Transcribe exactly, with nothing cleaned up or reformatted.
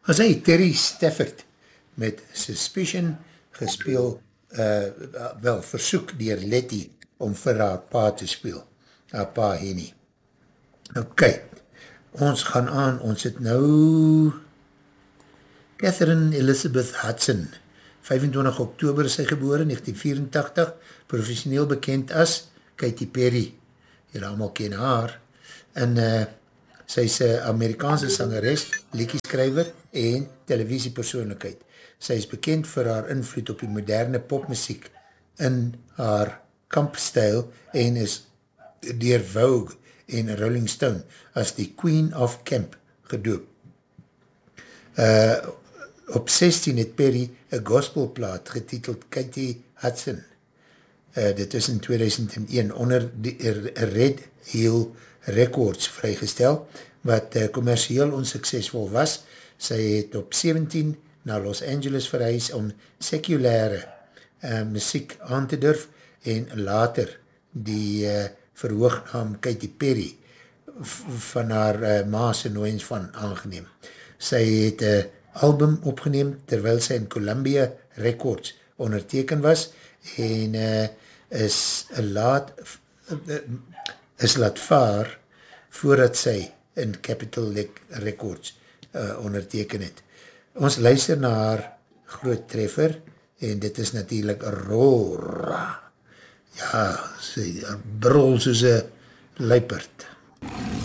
As hy Terry Stafford met Suspicion gespeel, uh, wel versoek dier Letty om vir haar pa te speel, haar pa Henny. Ok, ons gaan aan, ons het nou Catherine Elizabeth Hudson, vyfentwintig Oktober is sy gebore, negentien vierentachtig, professioneel bekend as Katy Perry, julle allemaal ken haar, en uh, sy is een Amerikaanse sangeres, liedjeskrywer en televisiepersoonlikheid. Sy is bekend vir haar invloed op die moderne popmusiek in haar kampstyl en is deur Vogue en Rolling Stone as die Queen of Camp gedoop. Uh, op sestien het Perry een gospelplaat getiteld Katy Hudson. Uh, dit is in tweeduisend een onder die Red Hill Records vrygestel, wat uh, commercieel onsuksesvol was. Sy het op sewentien na Los Angeles verhuis om sekulare uh, muziek aan te durf en later die uh, verhoognaam Katy Perry van haar uh, maas en nooiens van aangeneem. Sy het een uh, album opgeneem terwyl sy in Columbia Records onderteken was en uh, is laat uh, is laat vaar voordat sy in Capitol Records uh, onderteken het. Ons luister na haar groot treffer en dit is natuurlijk Aurora. Ja, sy brol soos een luiperd.